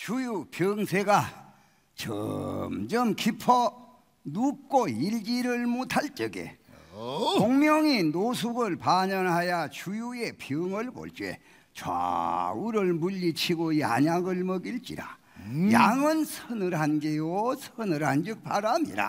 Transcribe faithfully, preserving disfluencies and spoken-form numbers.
주유 병세가 점점 깊어 눕고 일지를 못할 적에 공명이 노숙을 반연하여 주유의 병을 볼 적에 좌우를 물리치고 양약을 먹일지라. 음. 양은 서늘한 게요 서늘한즉 바람이라.